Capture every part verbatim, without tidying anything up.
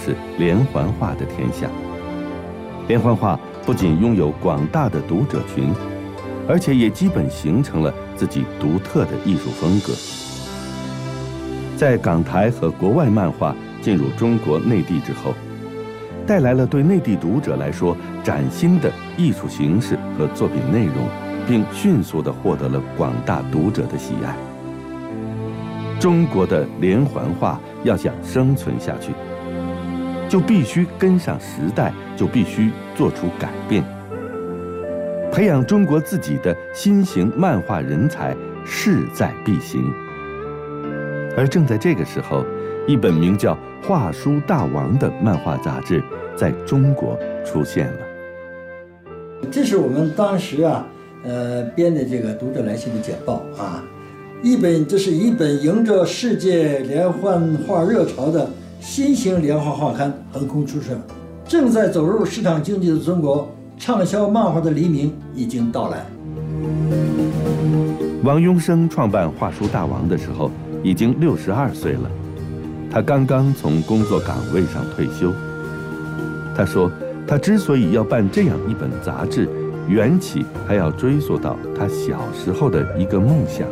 就是连环画的天下。连环画不仅拥有广大的读者群，而且也基本形成了自己独特的艺术风格。在港台和国外漫画进入中国内地之后，带来了对内地读者来说崭新的艺术形式和作品内容，并迅速地获得了广大读者的喜爱。中国的连环画要想生存下去，就必须跟上时代，就必须做出改变。培养中国自己的新型漫画人才势在必行。而正在这个时候，一本名叫《画书大王》的漫画杂志在中国出现了。 这是我们当时啊，呃编的这个读者来信的简报啊，一本这是一本迎着世界连环画热潮的新型连环画刊横空出世，正在走入市场经济的中国，畅销漫画的黎明已经到来。 王庸生创办画书大王的时候已经六十二岁了，他刚刚从工作岗位上退休。他说，他之所以要办这样一本杂志，缘起还要追溯到他小时候的一个梦想。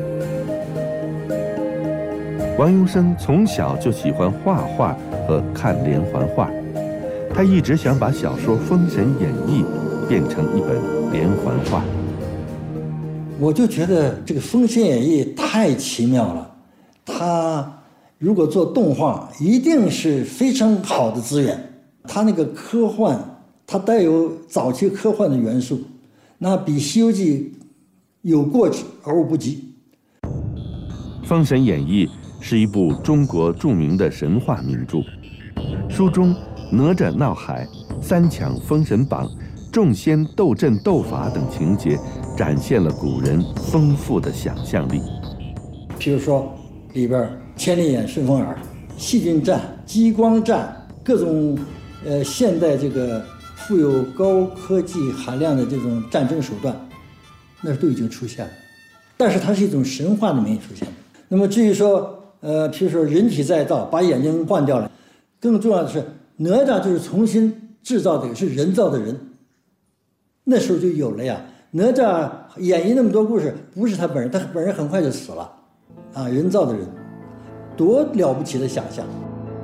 王庸生从小就喜欢画画和看连环画，他一直想把小说《封神演义》变成一本连环画。 我就觉得这个《封神演义》太奇妙了，它如果做动画，一定是非常好的资源。它那个科幻，它带有早期科幻的元素，那比《西游记》有过之而无不及。 《封神演义》是一部中国著名的神话名著，书中哪吒闹海、三抢封神榜、众仙斗阵斗法等情节，展现了古人丰富的想象力。 譬如说，里边千里眼、顺风耳、细菌战、激光战，各种呃现代这个富有高科技含量的这种战争手段，那都已经出现了。但是它是一种神话的名义出现的。那么至于说，呃，譬如说人体再造，把眼睛换掉了，更重要的是哪吒就是重新制造的，是人造的人。那时候就有了呀。哪吒演绎那么多故事，不是他本人，他本人很快就死了，啊，人造的人，多了不起的想象！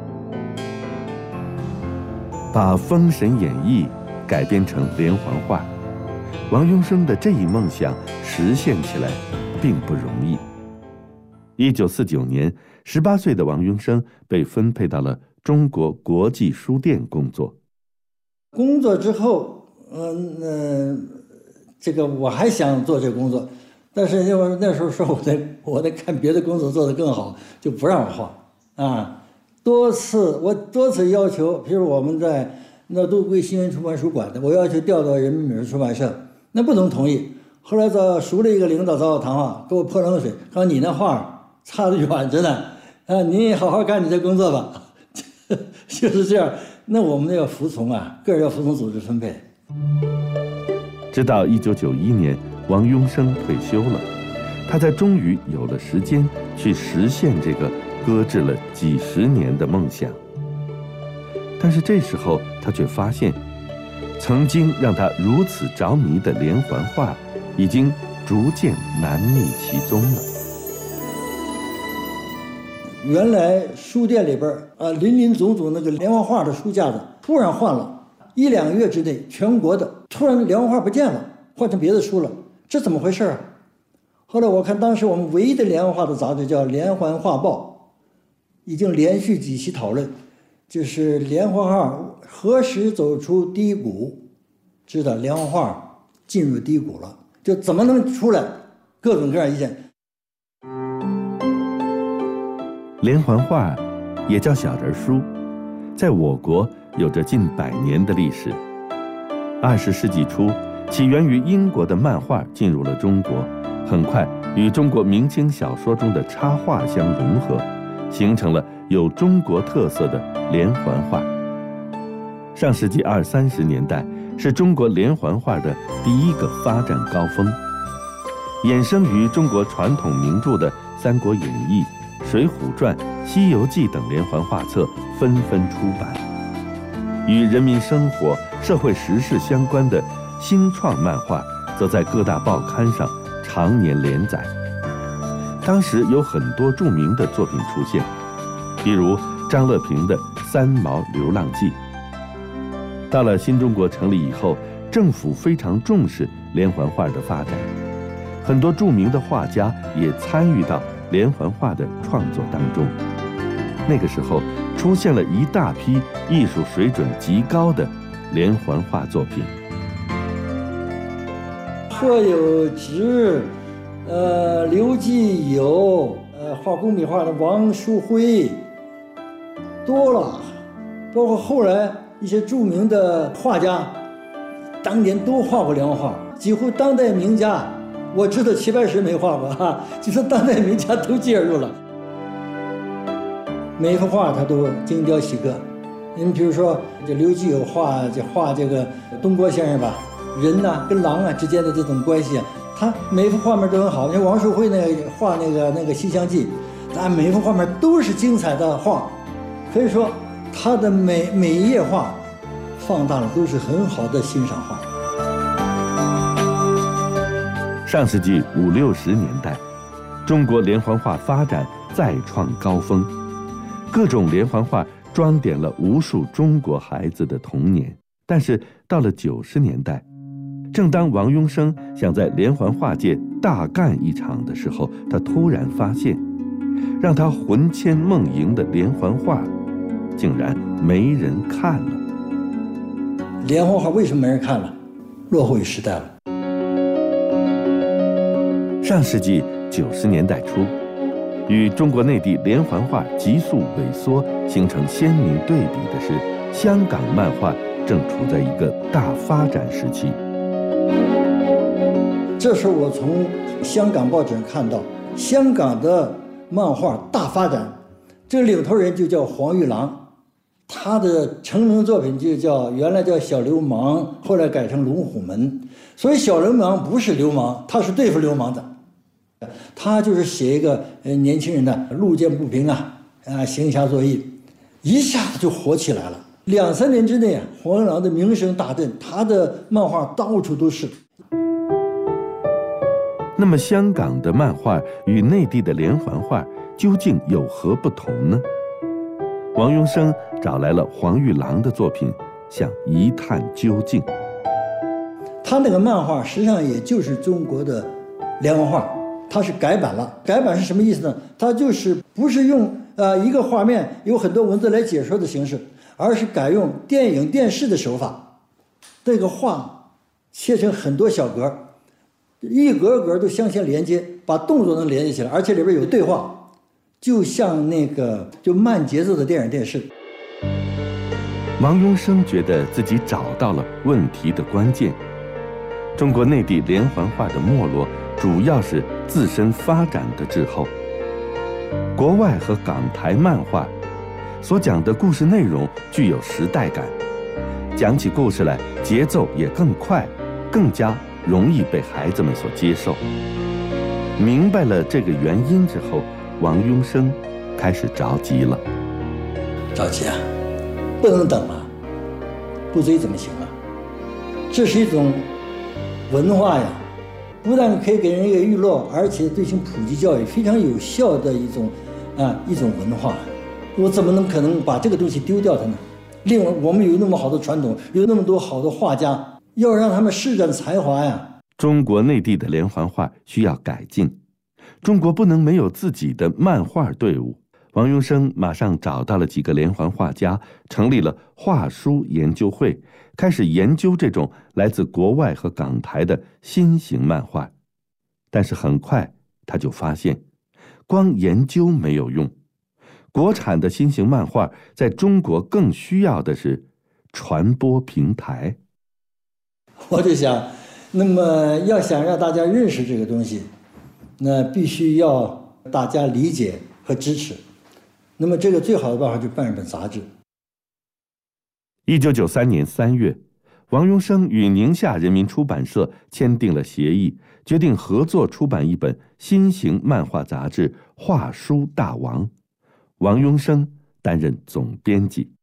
把《封神演义》改编成连环画，王庸生的这一梦想实现起来并不容易。一九四九年，十八岁的王庸生被分配到了中国国际书店工作。 工作之后，嗯、呃，这个我还想做这个工作，但是因为那时候说我在我在看别的工作做得更好，就不让我画啊。多次我多次要求，比如我们在那都归新闻出版署管的，我要求调到人民美术出版社，那不能同意。后来找熟了一个领导找我谈话，给我泼冷水，说你那画差得远着呢，啊，你好好干你的工作吧，就是这样。那我们要服从啊，个人要服从组织分配。 直到一九九一年，王庸生退休了，他才终于有了时间去实现这个搁置了几十年的梦想。但是这时候他却发现，曾经让他如此着迷的连环画，已经逐渐难觅其踪了。 原来书店里边啊，林林总总那个连环画的书架子突然换了，一两个月之内，全国的突然连环画不见了，换成别的书了，这怎么回事啊？后来我看当时我们唯一的连环画的杂志叫《连环画报》，已经连续几期讨论，就是连环画何时走出低谷，知道连环画进入低谷了，就怎么能出来，各种各样意见。 连环画也叫小人书，在我国有着近百年的历史。二十世纪初，起源于英国的漫画进入了中国，很快与中国明清小说中的插画相融合，形成了有中国特色的连环画。上世纪二三十年代是中国连环画的第一个发展高峰，衍生于中国传统名著的《三国演义》《 《水浒传》《西游记》等连环画册纷纷出版。与人民生活、社会时事相关的新创漫画，则在各大报刊上常年连载。当时有很多著名的作品出现，比如张乐平的《三毛流浪记》。到了新中国成立以后，政府非常重视连环画的发展，很多著名的画家也参与到连环画的创作当中。那个时候出现了一大批艺术水准极高的连环画作品。 贺有直，呃，刘继友，呃，画工笔画的王书辉，多了，包括后来一些著名的画家，当年都画过连环画，几乎当代名家，我知道齐白石没画过哈，就说当代名家都介入了。每一幅画他都精雕细刻。你比如说这刘继友画这画这个东郭先生吧，人呐、啊、跟狼啊之间的这种关系啊，他每一幅画面都很好。像王树辉那个画那个那个《西厢记》，他每一幅画面都是精彩的画，可以说他的每每一页画放大了都是很好的欣赏画。 上世纪五六十年代，中国连环画发展再创高峰，各种连环画装点了无数中国孩子的童年。但是到了九十年代，正当王庸生想在连环画界大干一场的时候，他突然发现，让他魂牵梦萦的连环画竟然没人看了。 连环画为什么没人看了？落后于时代了。 上世纪九十年代初，与中国内地连环画急速萎缩形成鲜明对比的是，香港漫画正处在一个大发展时期。 这时候我从香港报纸上看到，香港的漫画大发展，这个领头人就叫黄玉郎，他的成名作品就叫原来叫小流氓，后来改成龙虎门。所以小流氓不是流氓，他是对付流氓的。他就是写一个呃年轻人的路见不平啊啊行侠作义，一下子就火起来了。两三年之内啊，黄玉郎的名声大振，他的漫画到处都是。 那么香港的漫画与内地的连环画究竟有何不同呢？王庸生找来了黄玉郎的作品，想一探究竟。 他那个漫画实际上也就是中国的连环画，它是改版了。改版是什么意思呢？它就是不是用呃一个画面有很多文字来解说的形式，而是改用电影电视的手法，这个画切成很多小格，一格格都相相连接，把动作能连接起来，而且里边有对话，就像那个就慢节奏的电影电视。 王庸生觉得自己找到了问题的关键。中国内地连环画的没落，主要是自身发展的滞后。国外和港台漫画所讲的故事内容具有时代感，讲起故事来节奏也更快，更加容易被孩子们所接受。明白了这个原因之后，王庸生开始着急了。 着急啊，不能等了，不追怎么行啊？这是一种文化呀，不但可以给人一个娱乐，而且对行普及教育非常有效的一种啊一种文化。我怎么能可能把这个东西丢掉它呢？另外，我们有那么好的传统，有那么多好的画家，要让他们施展才华呀。 中国内地的连环画需要改进，中国不能没有自己的漫画队伍。王庸生马上找到了几个连环画家，成立了画书研究会，开始研究这种来自国外和港台的新型漫画。但是很快他就发现，光研究没有用，国产的新型漫画在中国更需要的是传播平台。 我就想，那么要想让大家认识这个东西，那必须要大家理解和支持。那么这个最好的办法就是办一本杂志。 一九九三年三月， 王庸生与宁夏人民出版社签订了协议，决定合作出版一本新型漫画杂志《画书大王》，王庸生担任总编辑。